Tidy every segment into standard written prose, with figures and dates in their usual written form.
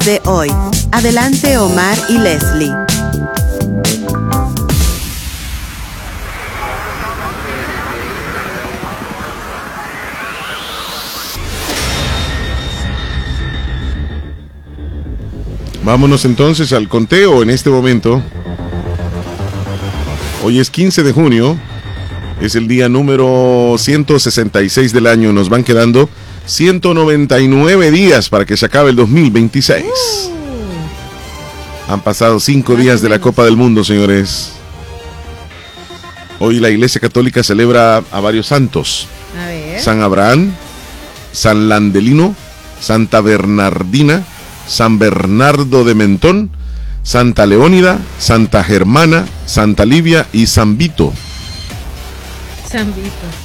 de hoy. Adelante, Omar y Leslie. Vámonos entonces al conteo en este momento. Hoy es 15 de junio, es el día número 166 del año. Nos van quedando 199 días para que se acabe el 2026. Han pasado 5 días de la Copa del Mundo, señores. Hoy la Iglesia Católica celebra a varios santos. A ver. San Abraham, San Landelino, Santa Bernardina, San Bernardo de Mentón, Santa Leónida, Santa Germana, Santa Livia y San Vito. San Vito.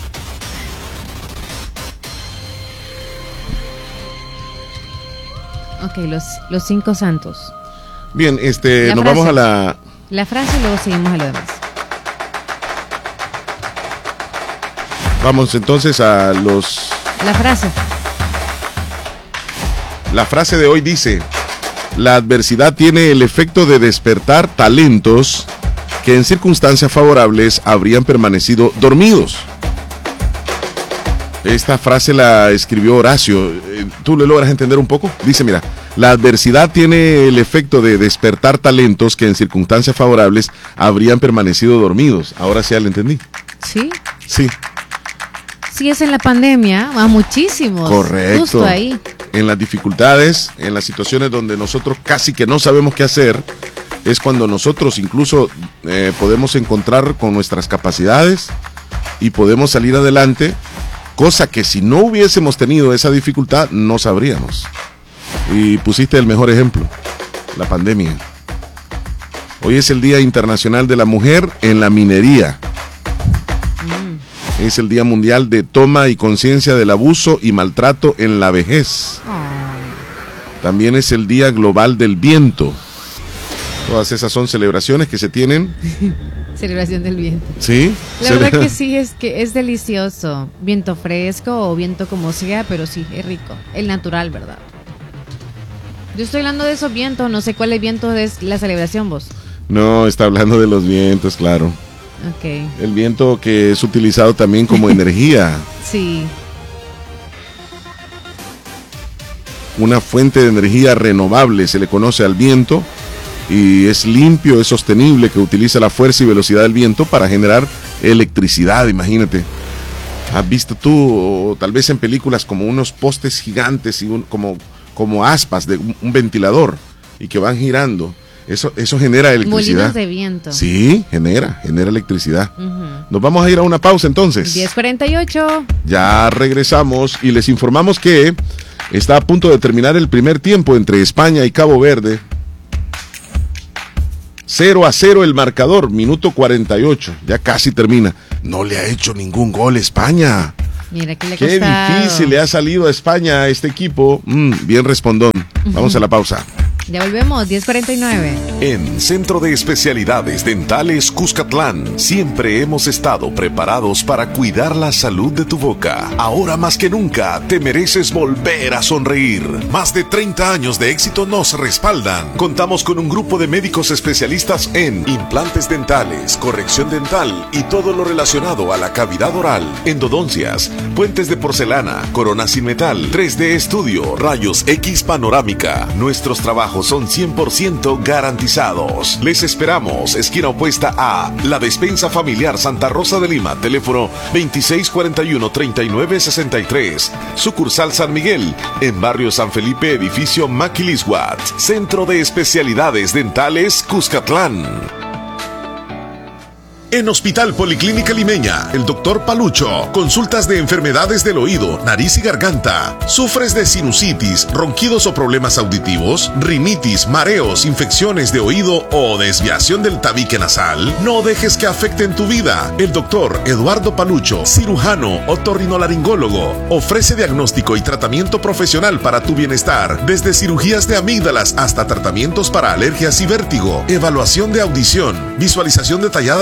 Ok, los 5 santos. Bien, nos vamos a la frase y luego seguimos a lo demás. Vamos entonces a La frase. La frase de hoy dice: la adversidad tiene el efecto de despertar talentos que en circunstancias favorables habrían permanecido dormidos. Esta frase la escribió Horacio. ¿Tú le logras entender un poco? Dice, mira, la adversidad tiene el efecto de despertar talentos que en circunstancias favorables habrían permanecido dormidos. Ahora sí ya lo entendí. ¿Sí? Sí. Sí, es en la pandemia, a muchísimos. Correcto. Justo ahí. En las dificultades, en las situaciones donde nosotros casi que no sabemos qué hacer, es cuando nosotros incluso podemos encontrar con nuestras capacidades y podemos salir adelante, cosa que si no hubiésemos tenido esa dificultad no sabríamos. Y pusiste el mejor ejemplo, la pandemia. Hoy es el Día Internacional de la Mujer en la Minería. Es el Día Mundial de Toma y Conciencia del Abuso y Maltrato en la Vejez. También es el Día Global del Viento. Todas esas son celebraciones que se tienen. Celebración del viento. Sí. La verdad que sí, es que es delicioso. Viento fresco o viento como sea, pero sí, es rico. El natural, ¿verdad? Yo estoy hablando de esos vientos, no sé cuál es viento es la celebración, vos. No, está hablando de los vientos, claro. Okay. El viento que es utilizado también como energía. Sí. Una fuente de energía renovable se le conoce al viento y es limpio, es sostenible, que utiliza la fuerza y velocidad del viento para generar electricidad, imagínate. ¿Has visto tú, o tal vez en películas, como unos postes gigantes y como aspas de un ventilador y que van girando? Eso genera electricidad. Molinos de viento. Sí, genera electricidad. Nos vamos a ir a una pausa entonces. 10:48. Ya regresamos y les informamos que está a punto de terminar el primer tiempo entre España y Cabo Verde. 0-0 el marcador, minuto 48. Ya casi termina. No le ha hecho ningún gol España. Mira que le ha Qué costado. difícil le ha salido a España a este equipo. Bien respondón. Vamos a la pausa. Ya volvemos, 10:49. En Centro de Especialidades Dentales Cuscatlán, siempre hemos estado preparados para cuidar la salud de tu boca. Ahora más que nunca, te mereces volver a sonreír. Más de 30 años de éxito nos respaldan. Contamos con un grupo de médicos especialistas en implantes dentales, corrección dental y todo lo relacionado a la cavidad oral, endodoncias, puentes de porcelana, coronas sin metal, 3D estudio, rayos X panorámica. Nuestros trabajos son 100% garantizados. Les esperamos, esquina opuesta a La Despensa Familiar Santa Rosa de Lima, teléfono 2641-3963, sucursal San Miguel, en barrio San Felipe, edificio Maquilisguat, Centro de Especialidades Dentales Cuscatlán. En Hospital Policlínica Limeña, el Dr. Palucho, consultas de enfermedades del oído, nariz y garganta. ¿Sufres de sinusitis, ronquidos o problemas auditivos? ¿Rinitis, mareos, infecciones de oído o desviación del tabique nasal? No dejes que afecten tu vida. El Dr. Eduardo Palucho, cirujano, otorrinolaringólogo, ofrece diagnóstico y tratamiento profesional para tu bienestar, desde cirugías de amígdalas hasta tratamientos para alergias y vértigo, evaluación de audición, visualización detallada del oído,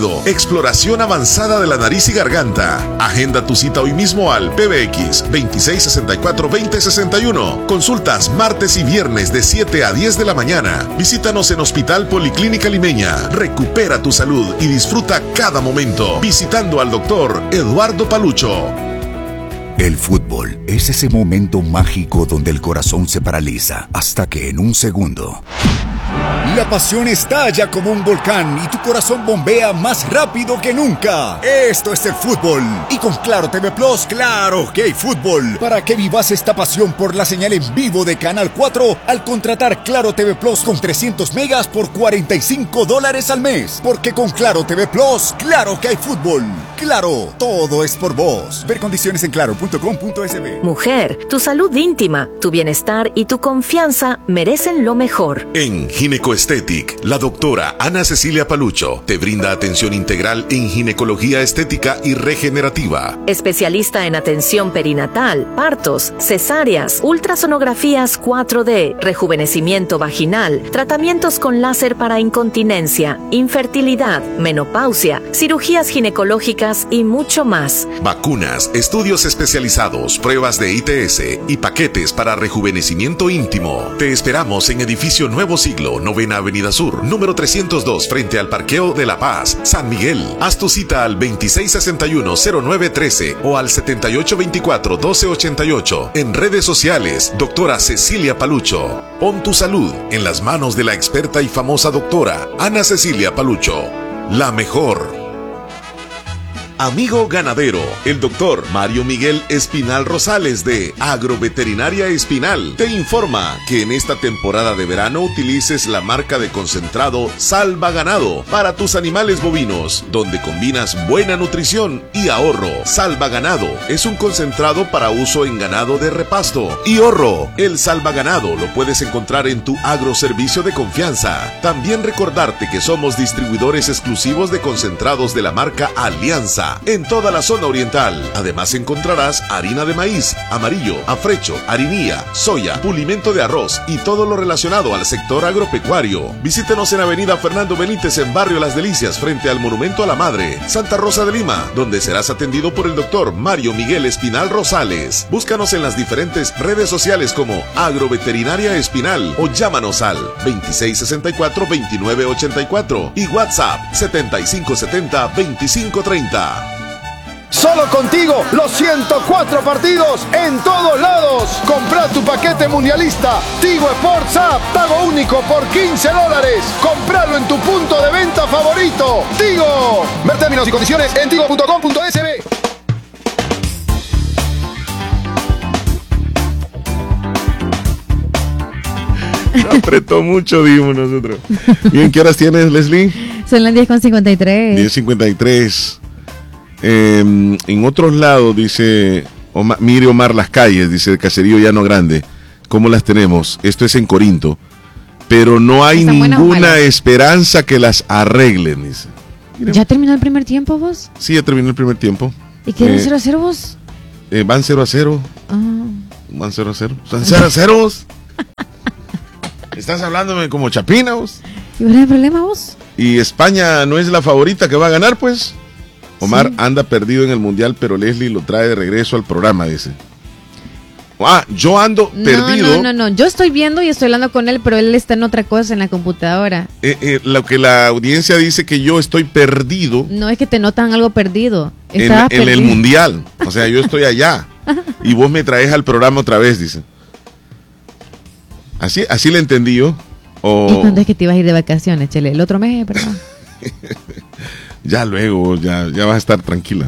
Segundo, exploración avanzada de la nariz y garganta. Agenda tu cita hoy mismo al PBX 2664-2061. Consultas martes y viernes de 7 a 10 de la mañana. Visítanos en Hospital Policlínica Limeña. Recupera tu salud y disfruta cada momento visitando al doctor Eduardo Palucho. El fútbol es ese momento mágico donde el corazón se paraliza hasta que en un segundo la pasión estalla como un volcán y tu corazón bombea más rápido que nunca. Esto es el fútbol. Y con Claro TV Plus, claro que hay fútbol. Para que vivas esta pasión por la señal en vivo de Canal 4 al contratar Claro TV Plus con 300 megas por $45 al mes. Porque con Claro TV Plus, claro que hay fútbol. Claro, todo es por vos. Ver condiciones en claro.com.sb. Mujer, tu salud íntima, tu bienestar y tu confianza merecen lo mejor. En Ginecoestetic, la doctora Ana Cecilia Palucho te brinda atención integral en ginecología estética y regenerativa. Especialista en atención perinatal, partos, cesáreas, ultrasonografías 4D, rejuvenecimiento vaginal, tratamientos con láser para incontinencia, infertilidad, menopausia, cirugías ginecológicas y mucho más. Vacunas, estudios especializados, pruebas de ITS y paquetes para rejuvenecimiento íntimo. Te esperamos en Edificio Nuevo Siglo, 9ª Avenida Sur, número 302, frente al Parqueo de La Paz, San Miguel. Haz tu cita al 2661-0913 o al 7824-1288. En redes sociales, doctora Cecilia Palucho. Pon tu salud en las manos de la experta y famosa doctora Ana Cecilia Palucho. La mejor. Amigo ganadero, el doctor Mario Miguel Espinal Rosales de Agroveterinaria Espinal te informa que en esta temporada de verano utilices la marca de concentrado Salva Ganado para tus animales bovinos, donde combinas buena nutrición y ahorro. Salva Ganado es un concentrado para uso en ganado de repasto y ahorro. El Salva Ganado lo puedes encontrar en tu agroservicio de confianza. También recordarte que somos distribuidores exclusivos de concentrados de la marca Alianza en toda la zona oriental. Además encontrarás harina de maíz, amarillo, afrecho, harinía, soya, pulimento de arroz y todo lo relacionado al sector agropecuario. Visítenos en Avenida Fernando Benítez en Barrio Las Delicias frente al Monumento a la Madre, Santa Rosa de Lima, donde serás atendido por el doctor Mario Miguel Espinal Rosales. Búscanos en las diferentes redes sociales como Agroveterinaria Espinal o llámanos al 2664-2984 y WhatsApp 7570-2530. Solo contigo, los 104 partidos en todos lados. Compra tu paquete mundialista Tigo Sports App, pago único por $15. Compralo en tu punto de venta favorito. Tigo. Ver términos y condiciones en tigo.com.sb. Apretó mucho, dijimos nosotros. Bien, ¿qué horas tienes, Leslie? Son las 10:53. 10:53. En otros lados, dice mire Omar, las calles, dice el Caserío Llano Grande, ¿cómo las tenemos? Esto es en Corinto, pero no hay ninguna esperanza que las arreglen, dice. Miren. ¿Ya terminó el primer tiempo vos? Sí, ya terminó el primer tiempo. ¿Y qué 0-0 vos? Van 0-0. Van 0-0. Son 0-0. Estás hablándome como chapina vos. ¿Y cuál es el problema vos? Y España no es la favorita que va a ganar, pues. Omar anda perdido en el Mundial, pero Leslie lo trae de regreso al programa, dice. Yo ando perdido. No, yo estoy viendo y estoy hablando con él, pero él está en otra cosa en la computadora. Lo que la audiencia dice que yo estoy perdido. No, es que te notan algo perdido. En el Mundial. O sea, yo estoy allá. Y vos me traes al programa otra vez, dice. Así le entendí yo. ¿Y cuándo es que te ibas a ir de vacaciones, Chele? El otro mes, perdón. Ya luego, ya vas a estar tranquila.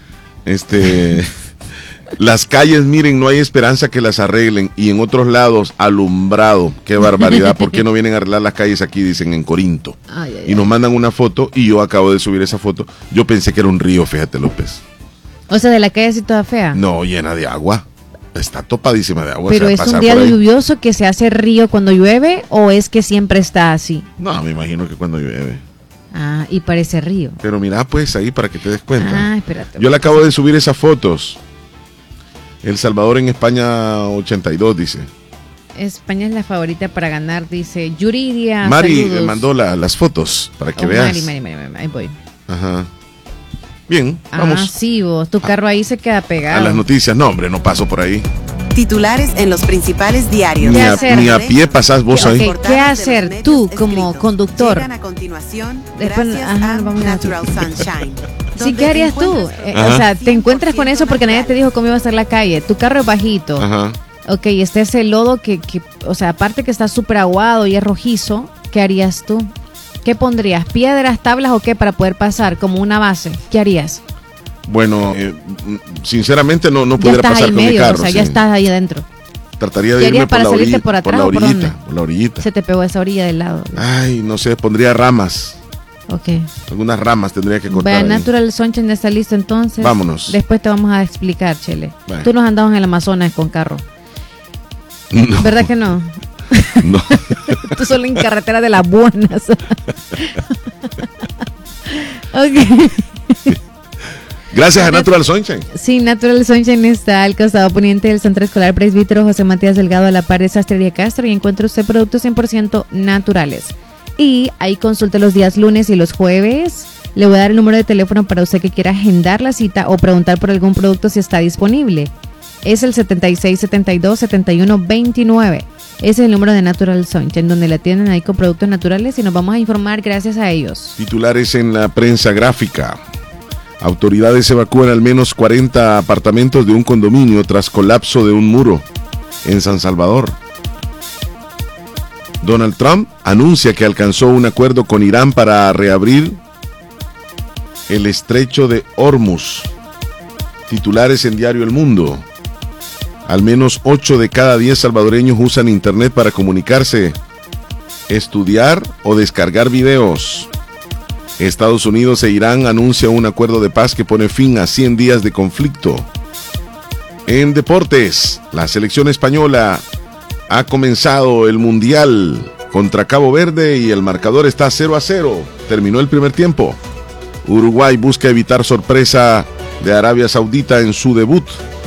Las calles, miren, no hay esperanza que las arreglen. Y en otros lados, alumbrado. Qué barbaridad. ¿Por qué no vienen a arreglar las calles aquí? Dicen en Corinto. Y nos mandan una foto y yo acabo de subir esa foto. Yo pensé que era un río, fíjate, López. O sea, de la calle así toda fea. No, llena de agua. Está topadísima de agua. Pero o sea, es un día lluvioso que se hace río cuando llueve, o es que siempre está así. No, me imagino que cuando llueve. Y parece río. Pero mira, pues ahí para que te des cuenta. Espérate. Yo le acabo de subir esas fotos. El Salvador en España 82, dice. España es la favorita para ganar, dice Yuridia. Mari me mandó las fotos para que veas. Mari, ahí voy. Ajá. Bien, vamos. Sí, vos, tu carro ahí se queda pegado. A las noticias. No, hombre, no paso por ahí. Titulares en los principales diarios. Ni a pie pasás vos ahí. ¿Qué hacer tú como conductor? A continuación, Después, gracias a Natural Sunshine. Sí, ¿qué harías tú? O sea, te encuentras con eso porque nadie te dijo cómo iba a ser la calle. Tu carro es bajito. Ajá. Ok, está ese lodo que, o sea, aparte que está súper aguado y es rojizo, ¿qué harías tú? ¿Qué pondrías? ¿Piedras, tablas o qué para poder pasar como una base? ¿Qué harías? Bueno, sinceramente no Ya podría estás pasar ahí con mi medio, carro. o sea, sí. ya estás ahí adentro. Trataría ¿Qué de irme harías para salirte por atrás o por dónde? Por la orillita. Se te pegó esa orilla del lado. Ay, no sé, pondría ramas. Ok. Algunas ramas tendría que cortar. Vea, ahí. Natural Sunshine está listo entonces. Vámonos. Después te vamos a explicar, Chele. Vale. Tú nos andabas en el Amazonas con carro. No. ¿Verdad que no? No. Tú solo en carretera de las buenas. Ok. Gracias a Natural Sunshine. Sí, Natural Sunshine está al costado poniente del Centro Escolar Presbítero José Matías Delgado a la par de Sastrería Castro y encuentra usted productos 100% naturales. Y ahí consulte los días lunes y los jueves. Le voy a dar el número de teléfono para usted que quiera agendar la cita o preguntar por algún producto si está disponible. Es el 7672-7129. Ese es el número de Natural Sunshine, donde la tienen ahí con productos naturales y nos vamos a informar gracias a ellos. Titulares en la prensa gráfica. Autoridades evacúan al menos 40 apartamentos de un condominio tras colapso de un muro en San Salvador. Donald Trump anuncia que alcanzó un acuerdo con Irán para reabrir el estrecho de Hormuz. Titulares en Diario El Mundo. Al menos 8 de cada 10 salvadoreños usan internet para comunicarse, estudiar o descargar videos. Estados Unidos e Irán anuncian un acuerdo de paz que pone fin a 100 días de conflicto. En deportes, la selección española ha comenzado el Mundial contra Cabo Verde y el marcador está 0-0. Terminó el primer tiempo. Uruguay busca evitar sorpresa de Arabia Saudita en su debut.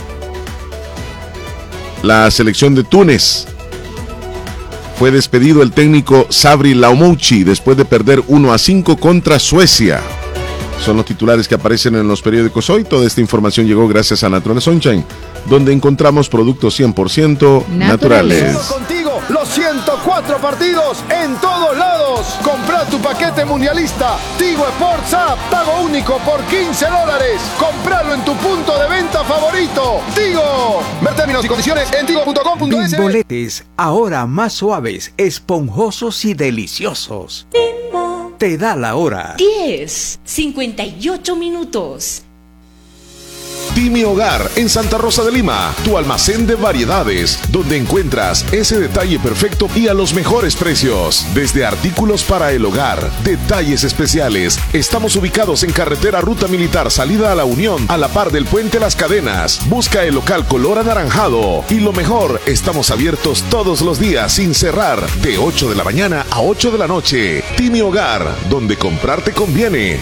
La selección de Túnez. Fue despedido el técnico Sabri Laumouchi después de perder 1-5 contra Suecia. Son los titulares que aparecen en los periódicos hoy. Toda esta información llegó gracias a Natural Sunshine, donde encontramos productos 100% naturales. Solo contigo, los 104 partidos en todos lados. Compra tu paquete mundialista Tigo Sports App, pago único por $15. Compralo en tu punto de venta favorito. Tigo. Ver términos y condiciones en tigo.com.es. Bimboletes, ahora más suaves, esponjosos y deliciosos. Te da la hora. 10:58 minutos. Timi Hogar en Santa Rosa de Lima, tu almacén de variedades, donde encuentras ese detalle perfecto y a los mejores precios. Desde artículos para el hogar, detalles especiales. Estamos ubicados en carretera Ruta Militar, salida a La Unión, a la par del puente Las Cadenas. Busca el local color anaranjado. Y lo mejor, estamos abiertos todos los días sin cerrar, de 8 de la mañana a 8 de la noche. Timi Hogar, donde comprar te conviene.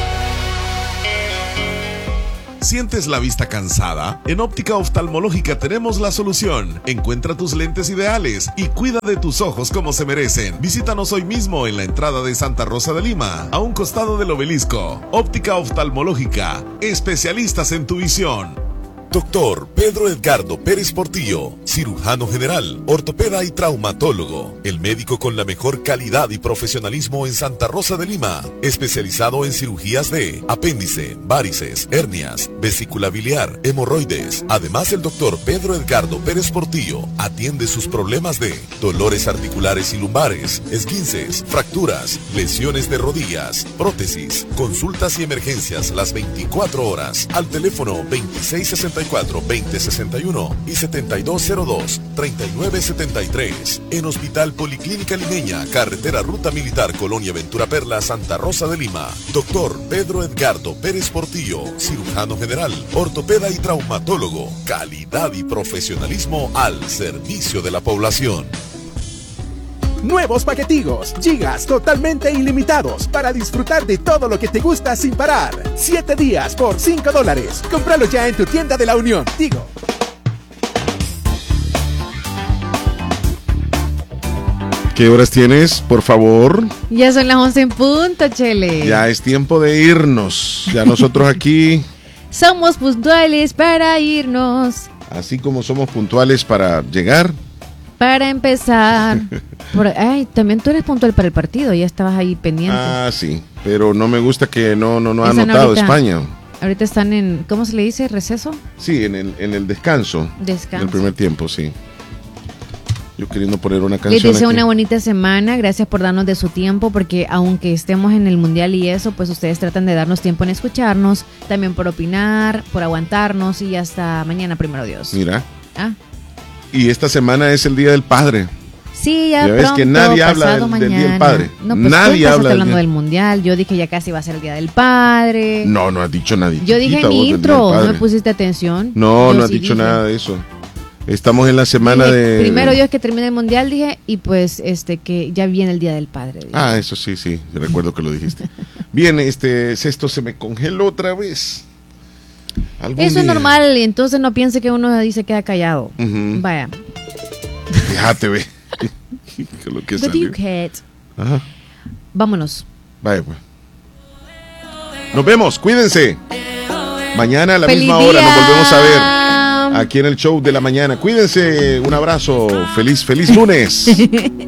¿Sientes la vista cansada? En Óptica Oftalmológica tenemos la solución. Encuentra tus lentes ideales y cuida de tus ojos como se merecen. Visítanos hoy mismo en la entrada de Santa Rosa de Lima, a un costado del obelisco. Óptica Oftalmológica, especialistas en tu visión. Doctor Pedro Edgardo Pérez Portillo, cirujano general, ortopeda y traumatólogo, el médico con la mejor calidad y profesionalismo en Santa Rosa de Lima, especializado en cirugías de apéndice, varices, hernias, vesícula biliar, hemorroides. Además, el doctor Pedro Edgardo Pérez Portillo atiende sus problemas de dolores articulares y lumbares, esguinces, fracturas, lesiones de rodillas, prótesis, consultas y emergencias las 24 horas al teléfono 2664-2061 y 7202-3973. En Hospital Policlínica Limeña, carretera Ruta Militar, Colonia Ventura Perla, Santa Rosa de Lima. Doctor Pedro Edgardo Pérez Portillo, cirujano general, ortopeda y traumatólogo. Calidad y profesionalismo al servicio de la población. Nuevos paquetigos, gigas totalmente ilimitados para disfrutar de todo lo que te gusta sin parar. 7 días por $5. Cómpralo ya en tu tienda de la Unión. Tigo. ¿Qué horas tienes, por favor? Ya son las 11 en punto, Chele. Ya es tiempo de irnos. Ya nosotros aquí... Somos puntuales para irnos. Así como somos puntuales para llegar. Para empezar. Ay, también tú eres puntual para el partido, ya estabas ahí pendiente. Ah, sí, pero no me gusta que no ha Están anotado ahorita, España. Ahorita están en, ¿cómo se le dice? ¿Receso? Sí, en el descanso. Descanso. En el primer tiempo, sí. Yo queriendo poner una canción. Les deseo aquí. una bonita semana, gracias por darnos de su tiempo, porque aunque estemos en el mundial y eso, pues ustedes tratan de darnos tiempo en escucharnos, también por opinar, por aguantarnos y hasta mañana, primero Dios. Mira. Ah. Y esta semana es el Día del Padre. Sí, ya ves pronto, que nadie habla del Día del Padre. No, pues nadie habla hablando del mundial. Yo dije ya casi va a ser el Día del Padre. No has dicho nadie. Yo dije en mi intro, ¿no me pusiste atención? No has sí dicho dije. nada de eso. Estamos en la semana de... Primero Dios que termine el mundial, dije, y pues que ya viene el Día del Padre. Dije. Ah, eso sí, recuerdo que lo dijiste. Bien, Cesto se me congeló otra vez. Eso es normal, entonces no piense que uno ahí se queda callado. Vaya. Fíjate, ve. Que lo que salió. Ajá. Vámonos. Vaya, pues. Nos vemos, cuídense. Mañana a la ¡Feliz misma día! hora nos volvemos a ver aquí en el show de la mañana. Cuídense, un abrazo, feliz lunes.